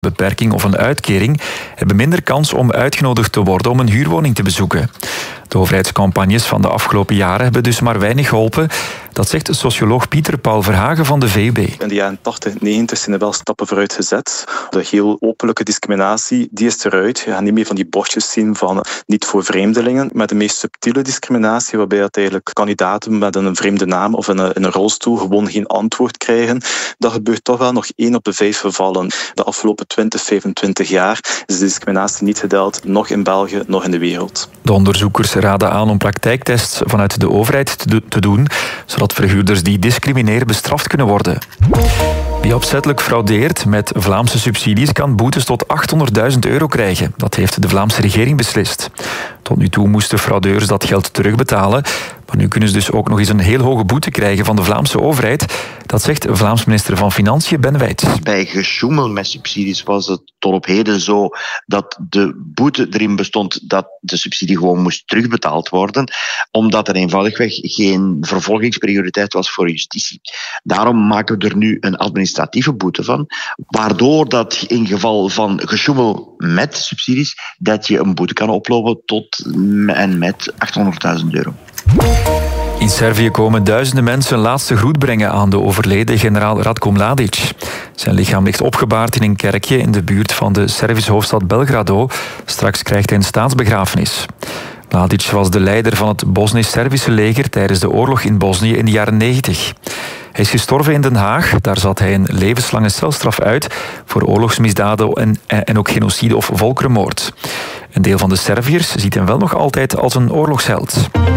beperking of een uitkering hebben minder kans om uitgenodigd te worden om een huurwoning te bezoeken. De overheidscampagnes van de afgelopen jaren hebben dus maar weinig geholpen. Dat zegt socioloog Pieter Paul Verhagen van de VUB. In de jaren 80 en 90 zijn er wel stappen vooruit gezet. De heel openlijke discriminatie, die is eruit. Je gaat niet meer van die bordjes zien van niet voor vreemdelingen. Maar de meest subtiele discriminatie, waarbij het eigenlijk kandidaten met een vreemde naam of in een rolstoel gewoon geen antwoord krijgen, dat gebeurt toch wel nog 1 op de 5 gevallen. De afgelopen 20, 25 jaar is de discriminatie niet gedaald, nog in België, nog in de wereld. De onderzoekers raden aan om praktijktests vanuit de overheid te doen, zodat verhuurders die discrimineren bestraft kunnen worden. Wie opzettelijk fraudeert met Vlaamse subsidies kan boetes tot €800.000 krijgen. Dat heeft de Vlaamse regering beslist. Tot nu toe moesten fraudeurs dat geld terugbetalen. Maar nu kunnen ze dus ook nog eens een heel hoge boete krijgen van de Vlaamse overheid. Dat zegt Vlaams minister van Financiën Ben Wijts. Bij gesjoemel met subsidies was het tot op heden zo dat de boete erin bestond dat de subsidie gewoon moest terugbetaald worden, omdat er eenvoudigweg geen vervolgingsprioriteit was voor justitie. Daarom maken we er nu een administratieve boete van, waardoor dat in geval van gesjoemel met subsidies, dat je een boete kan oplopen tot en met €800.000. In Servië komen duizenden mensen een laatste groet brengen aan de overleden generaal Ratko Mladic. Zijn lichaam ligt opgebaard in een kerkje in de buurt van de Servische hoofdstad Belgrado. Straks krijgt hij een staatsbegrafenis. Mladic was de leider van het Bosnisch-Servische leger tijdens de oorlog in Bosnië in de jaren 90. Hij is gestorven in Den Haag. Daar zat hij een levenslange celstraf uit voor oorlogsmisdaden en ook genocide of volkerenmoord. Een deel van de Serviërs ziet hem wel nog altijd als een oorlogsheld.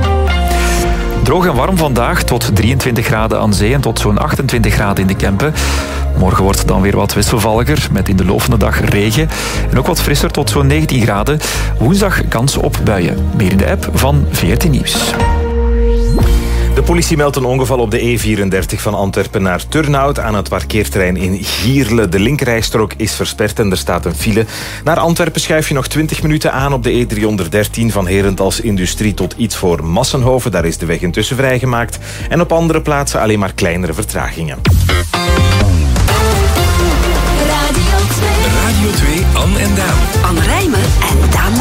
Droog en warm vandaag, tot 23 graden aan zee en tot zo'n 28 graden in de Kempen. Morgen wordt het dan weer wat wisselvalliger, met in de loop van de dag regen. En ook wat frisser tot zo'n 19 graden. Woensdag kans op buien. Meer in de app van VRT Nieuws. De politie meldt een ongeval op de E34 van Antwerpen naar Turnhout aan het parkeerterrein in Gierle. De linkerrijstrook is versperd en er staat een file. Naar Antwerpen schuif je nog 20 minuten aan op de E313 van Herentals Industrie tot iets voor Massenhoven. Daar is de weg intussen vrijgemaakt. En op andere plaatsen alleen maar kleinere vertragingen. Radio 2, Anne en Daan. Anne Rijmen en Daan